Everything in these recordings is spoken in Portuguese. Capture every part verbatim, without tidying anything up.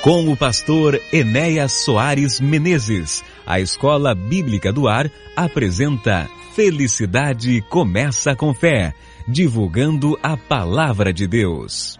Com o pastor Enéas Soares Menezes, a Escola Bíblica do Ar apresenta Felicidade Começa com Fé, divulgando a Palavra de Deus.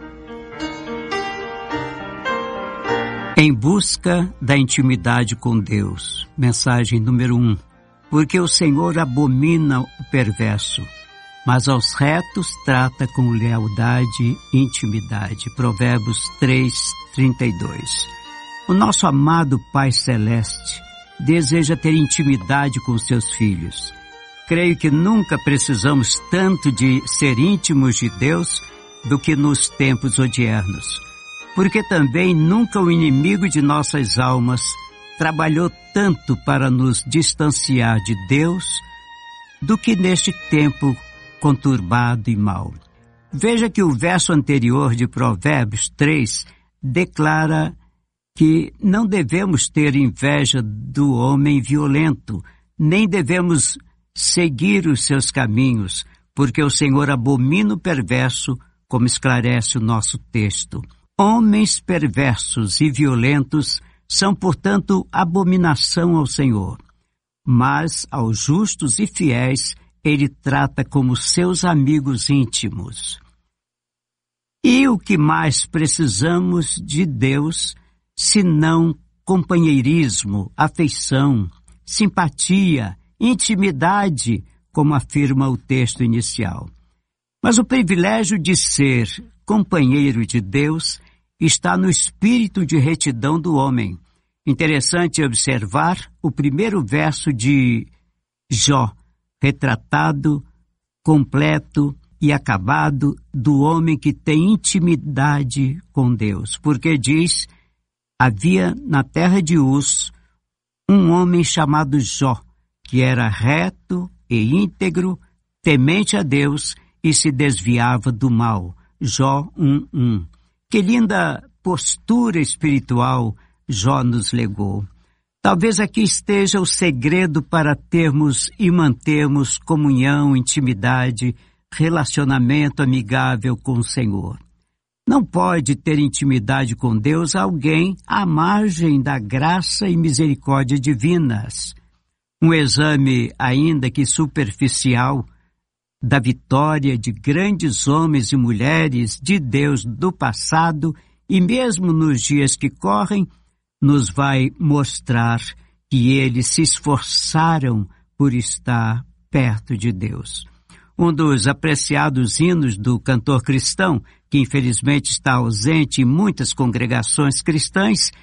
Em busca da intimidade com Deus. Mensagem número um. Porque o Senhor abomina o perverso, mas aos retos trata com lealdade e intimidade. Provérbios três, trinta e dois. O nosso amado Pai Celeste deseja ter intimidade com seus filhos. Creio que nunca precisamos tanto de ser íntimos de Deus do que nos tempos odiernos, porque também nunca o inimigo de nossas almas trabalhou tanto para nos distanciar de Deus do que neste tempo conturbado e mau. Veja que o verso anterior de Provérbios três declara que não devemos ter inveja do homem violento, nem devemos seguir os seus caminhos, porque o Senhor abomina o perverso, como esclarece o nosso texto. Homens perversos e violentos são, portanto, abominação ao Senhor, mas aos justos e fiéis Ele trata como seus amigos íntimos. E o que mais precisamos de Deus, senão companheirismo, afeição, simpatia, intimidade, como afirma o texto inicial. Mas o privilégio de ser companheiro de Deus está no espírito de retidão do homem. Interessante observar o primeiro verso de Jó, retratado, completo e acabado do homem que tem intimidade com Deus. Porque diz, havia na terra de Uz um homem chamado Jó, que era reto e íntegro, temente a Deus e se desviava do mal. Jó um, um. Que linda postura espiritual Jó nos legou. Talvez aqui esteja o segredo para termos e mantermos comunhão, intimidade, relacionamento amigável com o Senhor. Não pode ter intimidade com Deus alguém à margem da graça e misericórdia divinas. Um exame, ainda que superficial, da vitória de grandes homens e mulheres de Deus do passado e mesmo nos dias que correm, nos vai mostrar que eles se esforçaram por estar perto de Deus. Um dos apreciados hinos do cantor cristão, que infelizmente está ausente em muitas congregações cristãs,